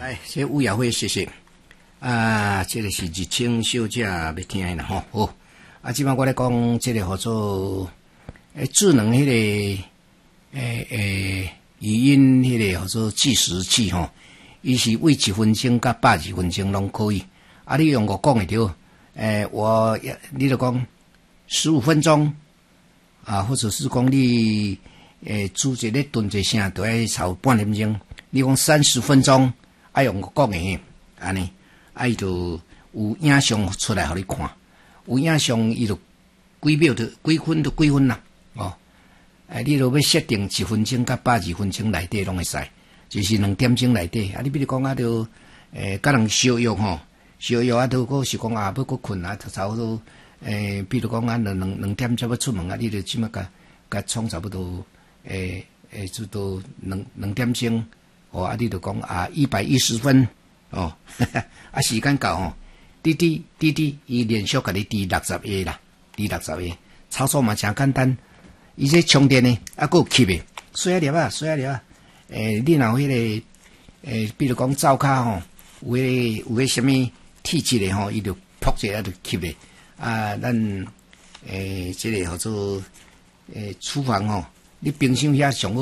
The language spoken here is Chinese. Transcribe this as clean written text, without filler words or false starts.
这吴雅慧谢谢啊，这个是日清小姐要听的啦吼。好，啊，即摆我来讲这个叫做智能迄个语音迄个叫做计时器吼，伊是为1分钟到82分钟拢可以。啊，你用我讲会着，你就讲15分钟啊，或者是讲你煮一个炖一声，都要炒半点钟。你讲30分钟，啊用我讲诶，安尼，啊伊就有影像出来互你看，有影像伊就几秒就几分就几分啦，哦，你就要设定1分钟到82分钟内底拢会使，就是2点钟内底。啊，你比如讲就甲人烧药吼，烧药都佫是讲要佫困差不多比如讲2点才要出门你就即马甲创差不多就都2点钟。哦，你就讲110分哦，时间到吼，滴，伊连续甲你滴60下啦，滴60下，操作嘛真简单。伊这充电呢，佫有吸的，水粒啊，你若迄个比如讲灶骹吼，有迄什么体积的吼，伊就扑一下就吸的啊。咱这个叫做厨房吼，你冰箱遐上好。